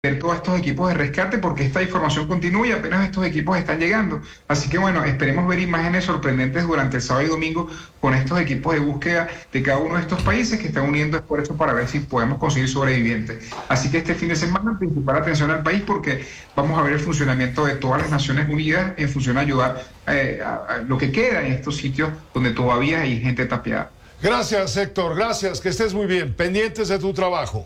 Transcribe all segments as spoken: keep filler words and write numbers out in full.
todos estos equipos de rescate porque esta información continúa y apenas estos equipos están llegando. Así que bueno, esperemos ver imágenes sorprendentes durante el sábado y domingo con estos equipos de búsqueda de cada uno de estos países que están uniendo esfuerzos para ver si podemos conseguir sobrevivientes. Así que este fin de semana principal atención al país porque vamos a ver el funcionamiento de todas las Naciones Unidas en función a ayudar eh, a, a lo que queda en estos sitios donde todavía hay gente tapiada. Gracias, Héctor, gracias, que estés muy bien, pendientes de tu trabajo.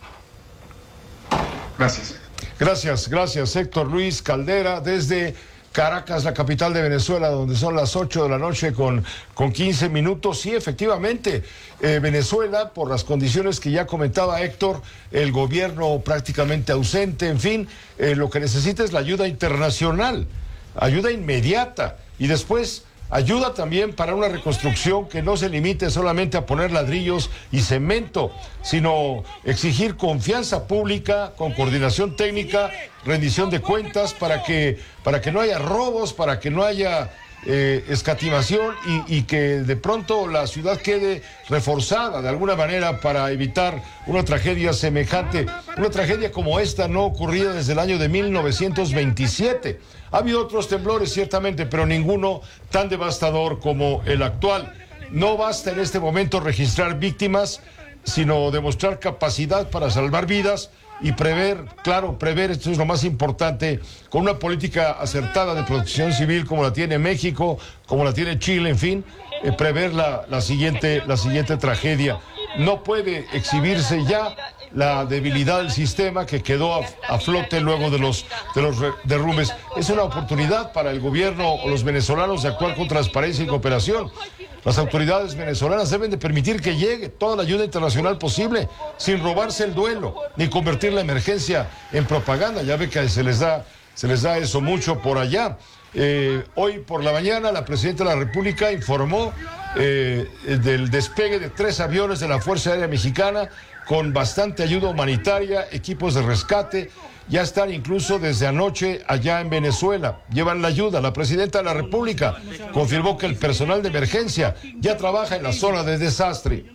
Gracias. Gracias, gracias, Héctor Luis Caldera, desde Caracas, la capital de Venezuela, donde son las ocho de la noche con, con quince minutos. Sí, efectivamente, eh, Venezuela, por las condiciones que ya comentaba Héctor, el gobierno prácticamente ausente, en fin, eh, lo que necesita es la ayuda internacional, ayuda inmediata, y después ayuda también para una reconstrucción que no se limite solamente a poner ladrillos y cemento, sino exigir confianza pública con coordinación técnica, rendición de cuentas para que, para que no haya robos, para que no haya eh, escatimación y, y que de pronto la ciudad quede reforzada de alguna manera para evitar una tragedia semejante, una tragedia como esta no ocurrida desde el año de mil novecientos veintisiete. Ha habido otros temblores, ciertamente, pero ninguno tan devastador como el actual. No basta en este momento registrar víctimas, sino demostrar capacidad para salvar vidas y prever, claro, prever, esto es lo más importante, con una política acertada de protección civil como la tiene México, como la tiene Chile, en fin, eh, prever la, la, siguiente, la siguiente tragedia. No puede exhibirse ya la debilidad del sistema que quedó a, a flote luego de los, de los derrumbes. Es una oportunidad para el gobierno o los venezolanos de actuar con transparencia y cooperación. Las autoridades venezolanas deben de permitir que llegue toda la ayuda internacional posible, sin robarse el duelo, ni convertir la emergencia en propaganda. Ya ve que se les da, se les da eso mucho por allá. Eh, hoy por la mañana la Presidenta de la República informó eh, del despegue de tres aviones de la Fuerza Aérea Mexicana con bastante ayuda humanitaria, equipos de rescate. Ya están incluso desde anoche allá en Venezuela, llevan la ayuda. La Presidenta de la República confirmó que el personal de emergencia ya trabaja en la zona de desastre.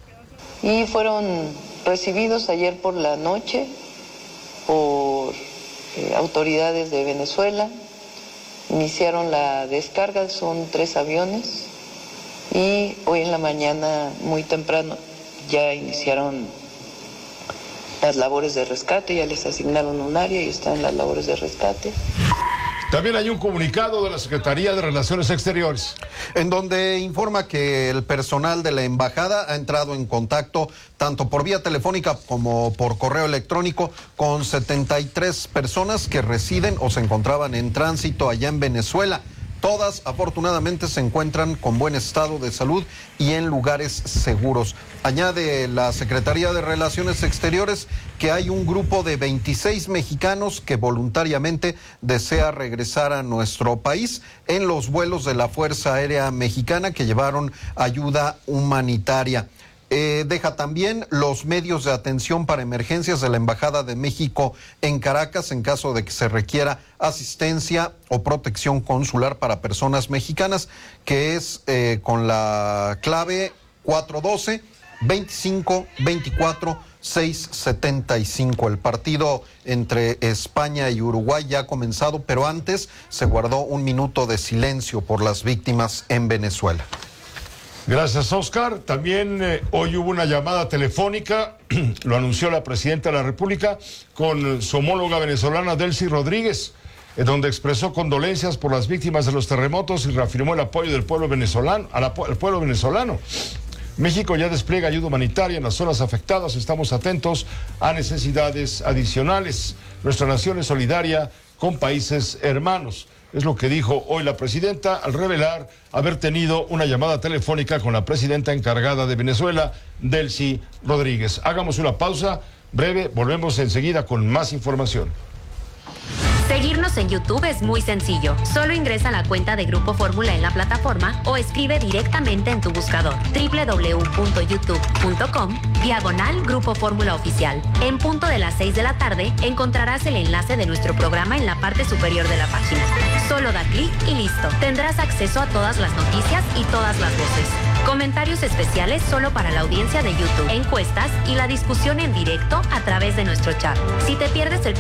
Y fueron recibidos ayer por la noche por eh, autoridades de Venezuela. Iniciaron la descarga, son tres aviones, y hoy en la mañana muy temprano ya iniciaron las labores de rescate, ya les asignaron un área y están las labores de rescate. También hay un comunicado de la Secretaría de Relaciones Exteriores, en donde informa que el personal de la embajada ha entrado en contacto tanto por vía telefónica como por correo electrónico con setenta y tres personas que residen o se encontraban en tránsito allá en Venezuela. Todas, afortunadamente, se encuentran con buen estado de salud y en lugares seguros. Añade la Secretaría de Relaciones Exteriores que hay un grupo de veintiséis mexicanos que voluntariamente desea regresar a nuestro país en los vuelos de la Fuerza Aérea Mexicana que llevaron ayuda humanitaria. Eh, deja también los medios de atención para emergencias de la Embajada de México en Caracas en caso de que se requiera asistencia o protección consular para personas mexicanas, que es eh, con la clave cuatro uno dos, veinticinco veinticuatro, seiscientos setenta y cinco. El partido entre España y Uruguay ya ha comenzado, pero antes se guardó un minuto de silencio por las víctimas en Venezuela. Gracias, Oscar. También eh, hoy hubo una llamada telefónica, lo anunció la Presidenta de la República, con su homóloga venezolana Delcy Rodríguez, en donde expresó condolencias por las víctimas de los terremotos y reafirmó el apoyo del pueblo venezolano, al, al pueblo venezolano. México ya despliega ayuda humanitaria en las zonas afectadas, estamos atentos a necesidades adicionales. Nuestra nación es solidaria con países hermanos. Es lo que dijo hoy la presidenta al revelar haber tenido una llamada telefónica con la presidenta encargada de Venezuela, Delcy Rodríguez. Hagamos una pausa breve, volvemos enseguida con más información. Seguirnos en YouTube es muy sencillo. Solo ingresa a la cuenta de Grupo Fórmula en la plataforma o escribe directamente en tu buscador doble u doble u doble u punto youtube punto com diagonal Grupo Fórmula Oficial. En punto de las seis de la tarde encontrarás el enlace de nuestro programa en la parte superior de la página. Solo da clic y listo. Tendrás acceso a todas las noticias y todas las voces. Comentarios especiales solo para la audiencia de YouTube, encuestas y la discusión en directo a través de nuestro chat. Si te pierdes el